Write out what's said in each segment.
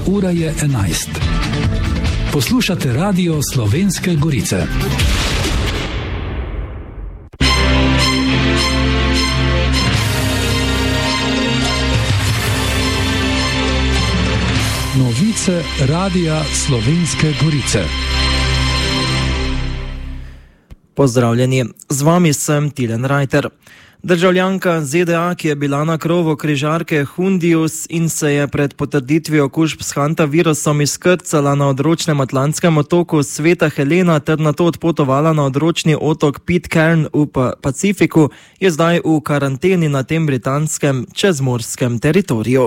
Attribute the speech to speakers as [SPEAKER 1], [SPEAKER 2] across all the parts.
[SPEAKER 1] ura je 11. Poslušate Radio Slovenske Gorice. Novice Radia Slovenske Gorice.
[SPEAKER 2] Pozdravljeni, z vami sem Tilen Reiter. Državljanka ZDA, ki je bila na krovu križarke Hondius in se je pred potrditvijo okužb s hantavirusom izkrcala na odročnem atlantskem otoku Sveta Helena ter nato odpotovala na odročni otok Pitcairn v Pacifiku, je zdaj v karanteni na tem britanskem čezmorskem teritoriju.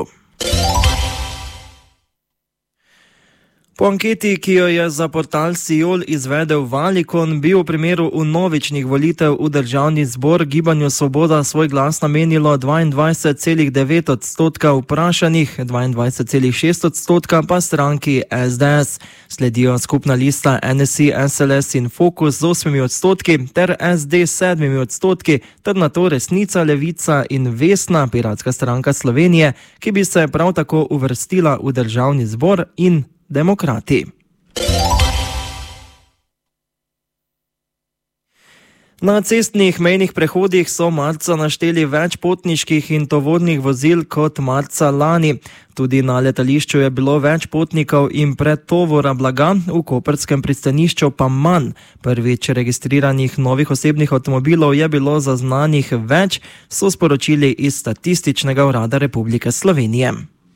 [SPEAKER 2] Po anketi, ki jo je za portal Siol izvedel Valicon, bi v primeru vnovičnih volitev v državni zbor Gibanju Svoboda svoj glas namenilo 22,9% vprašanih, 22,6% pa stranki SDS. Sledijo skupna lista NSI, SLS in Fokus z 8% ter SD 7%, ter nato Resnica, Levica in Vesna, Piratska stranka Slovenije, ki bi se prav tako uvrstila v državni zbor, in Demokrati. Na cestnih mejnih prehodih so marca našteli več potniških in tovornih vozil kot marca lani. Tudi na letališču je bilo več potnikov in pretovora blaga, v koprskem pristanišču pa manj. Prvič registriranih novih osebnih avtomobilov je bilo zaznanih več, so sporočili iz Statističnega urada Republike Slovenije.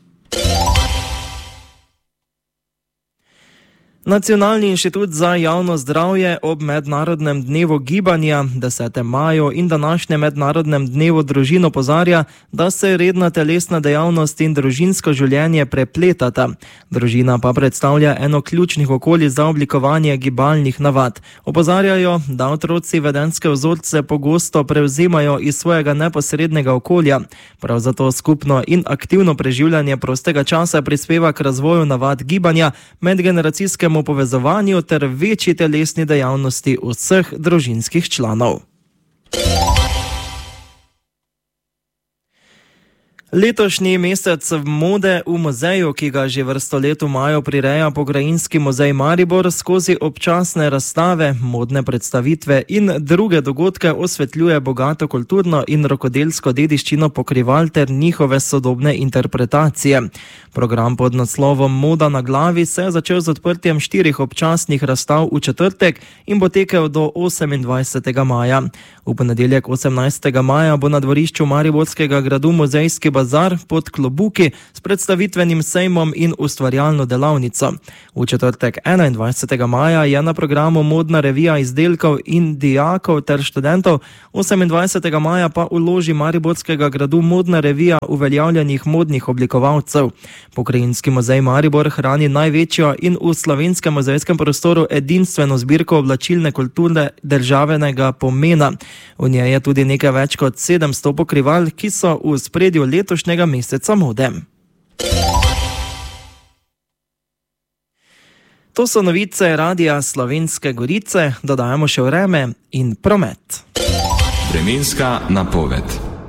[SPEAKER 2] Nacionalni inštitut za javno zdravje ob mednarodnem dnevu gibanja 10. maju in današnjem mednarodnem dnevu družin opozarja, da se redna telesna dejavnost in družinsko življenje prepletata. Družina pa predstavlja eno ključnih okolij za oblikovanje gibalnih navad. Opozarjajo, da otroci vedenjske vzorce pogosto prevzemajo iz svojega neposrednega okolja. Prav zato skupno in aktivno preživljanje prostega časa prispeva k razvoju navad gibanja, medgeneracijskemu povezovanju ter večji telesni dejavnosti vseh družinskih članov. Letošnji mesec mode v muzeju, ki ga že vrsto let v maju prireja Pokrajinski muzej Maribor, skozi občasne razstave, modne predstavitve in druge dogodke osvetljuje bogato kulturno in rokodelsko dediščino pokrival ter njihove sodobne interpretacije. Program pod naslovom Moda na glavi se je začel z odprtjem 4 občasnih razstav v četrtek in bo tekel do 28. maja. V ponedeljek 18. maja bo na dvorišču Mariborskega gradu muzejski bazar pod klobuki s predstavitvenim sejmom in ustvarjalno delavnico. V četrtek 21. maja je na programu modna revija izdelkov in dijakov ter študentov, 28. maja pa v loži Mariborskega gradu modna revija uveljavljenih modnih oblikovalcev. Pokrajinski muzej Maribor hrani največjo in v slovenskem muzejskem prostoru edinstveno zbirko oblačilne kulture državnega pomena. V njej je tudi nekaj več kot 700 pokrival, ki so v spredju letošnjega meseca mode. To so novice Radia Slovenske Gorice, dodajamo še vreme in promet.
[SPEAKER 3] Vremenska napoved.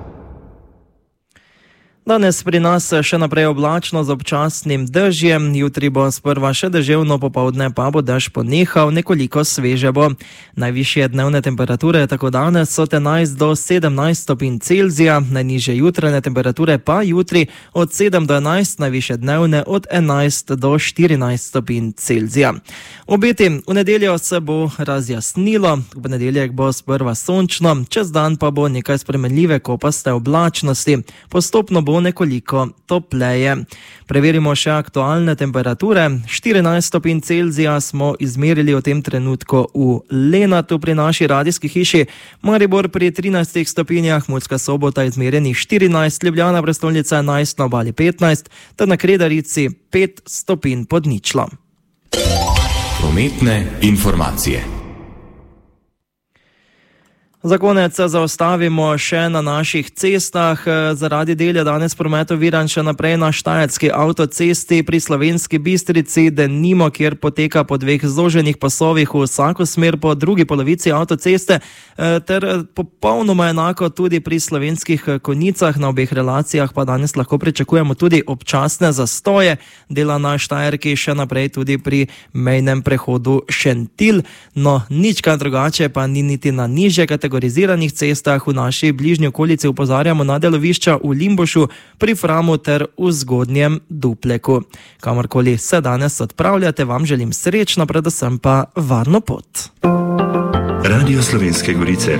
[SPEAKER 2] Danes pri nas še naprej oblačno z občasnim dežjem, jutri bo sprva še deževno, popoldne pa bo dež ponehal, nekoliko sveže bo. Najvišje dnevne temperature tako danes so 11 do 17 stopinj Celzija, najnižje jutranje temperature pa jutri od 7 do 11, najvišje dnevne od 11 do 14 stopinj Celzija. Obeti, v nedeljo se bo razjasnilo, v ponedeljek bo sprva sončno, čez dan pa bo nekaj spremenljive kopaste oblačnosti, postopno bo nekoliko topleje. Preverimo še aktualne temperature. 14 stopinj Celzija smo izmerili v tem trenutku v Lenatu pri naši radijski hiši, Maribor pri 13 stopinjah, Murska Sobota izmerjenih 14, Ljubljana prestolnica 11, na Obali 15, ter na Kredarici 5 stopinj pod ničlo.
[SPEAKER 3] Prometne informacije.
[SPEAKER 2] Za konec se zaustavimo še na naših cestah. Zaradi del je danes promet oviran še naprej na Štajerski avtocesti pri Slovenski Bistrici, denimo, kjer poteka po dveh zoženih pasovih v vsako smer po drugi polovici avtoceste, ter popolnoma enako tudi pri Slovenskih Konjicah. Na obeh relacijah pa danes lahko pričakujemo tudi občasne zastoje. Dela na Štajerki še naprej tudi pri mejnem prehodu Šentilj. No, nič kaj drugače pa ni niti na nižje kategoriziranih cestah. V naši bližnji okolici opozarjamo na delovišča v Limbušu, pri Framu ter v Zgodnjem Dupleku. Kamorkoli se danes odpravljate, vam želim srečno, predvsem pa varno pot.
[SPEAKER 4] Radio Slovenske Gorice.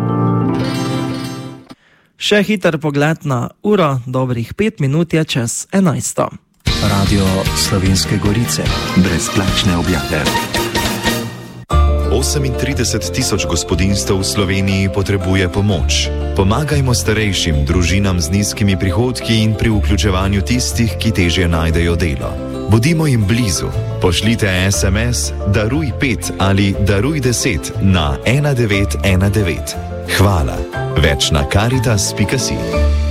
[SPEAKER 2] Še hiter pogled na uro, dobrih 5 minut je čez 11.
[SPEAKER 1] Radio Slovenske Gorice.
[SPEAKER 4] Brezplačne objave. 38.000 gospodinjstev v Sloveniji potrebuje pomoč. Pomagajmo starejšim, družinam z nizkimi prihodki in pri vključevanju tistih, ki težje najdejo delo. Bodimo jim blizu. Pošljite SMS Daruj 5 ali Daruj 10 na 1919. Hvala. Več na karitas.si.